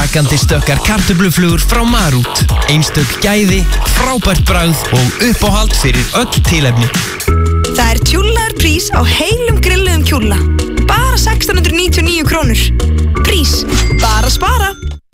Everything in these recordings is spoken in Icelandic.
Brakandi stökkar kartöfluflugur frá Marút. Einstök gæði, frábært bragð og uppáhald fyrir öll tilefni. Það tjúllaður prís á heilum grilluðum kjúlla. Bara 1699 krónur. Prís, bara spara.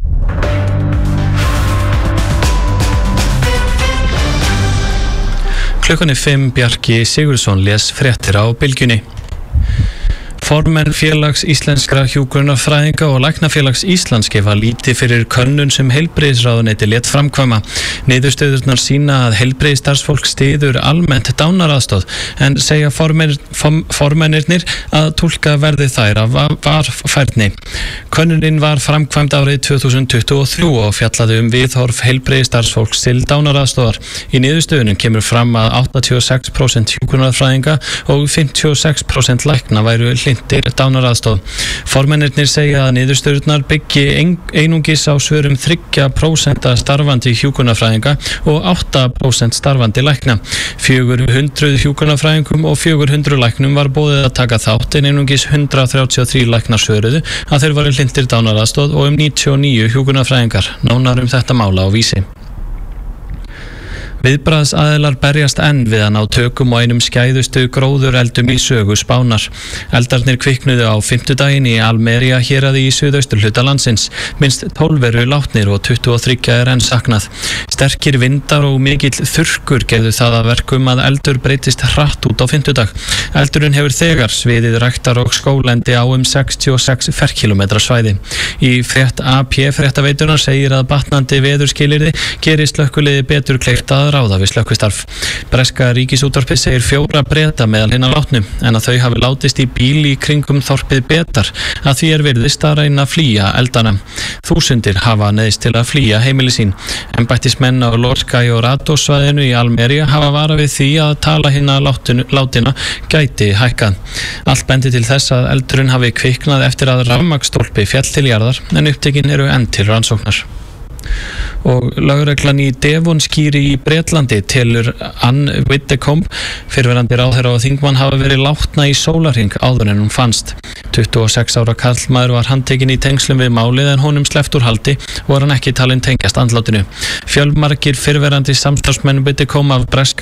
Klukkan 5 Bjarki Sigurðsson les fréttir á Bylgjunni. Formenn Félags íslenskra hjúkrunarfræðinga og Læknafélags Íslands gefa lítið fyrir könnun sem heilbrigðisráðuneyti lét framkvæma. Niðurstöðurnar sýna að heilbrigðisstarfsfólk styður almennt dánaraðstoð en segja formennirnir að túlka verði þær af varfærni. Könnunin var framkvæmd árið 2023 og fjallaði viðhorf heilbrigðisstarfsfólks til dánaraðstoðar. Í niðurstöðunum kemur fram að 86% hjúkrunarfræðinga og 56% lækna væru dánaraðstoð. Formennirnir segja að niðurstöðurnar byggi einungis á svörum 3% starfandi hjúkrunarfræðinga og 8% starfandi lækna. 400 hjúkrunarfræðingum og 400 læknum var boðið að taka þátt en einungis 133 læknar svöruðu að þeir væru hlynntir dánaraðstoð og 99 hjúkrunarfræðingar. Nánar þetta mála á Vísi. Viðbragðsaðilar berjast enn við að ná tökum á einum skæðustu gróðureldum í sögu Spánar. Eldarnir kviknuðu á fimmtudaginn í Almería héraði í suðausturhluta landsins. Minnst 12 eru látnir og 23 er enn saknað. Sterkir vindar og mikill þurrkur gerðu það að verkum að eldur breytist hratt út á fimmtudag. Eldurinn hefur þegar sviðið ræktar og skólendi á 66 ferkilometra svæði. Í frétt AP fréttaveitunar segir að batnandi veðurskilyrði gerir slökkviliði betur kleift að ráða við slökkvistarf. Breska ríkisútvarpið segir 4 Breta meðal hinna látnu en að þau hafi látist í bíl í kringum þorpið Betar að því virðist að reyna að flýja eldana. Þúsundir hafa neyðst til að flýja heimili sín. Embættismenn á Lorca og Rados svæðinu í Almería hafa varað við því að tala hinna látina gæti hækkað. Allt bendi til þess að eldurinn hafi kviknað eftir að rafmagnsstólpi féll til jarðar en upptekin eru enn til rannsóknar. Og lögreglan í Devonskíri í Bretlandi telur Anne Widdecombe, fyrrverandi ráðherra og þingmann, hafa verið látna í sólarhring áður en hún fannst. 26 ára karlmaður var handtekinn í tengslum við málið en honum sleppt úr haldi og var hann ekki talinn tengjast andlátinu. Fjölmargir fyrrverandi samstarfsmenn Widdecombe af breska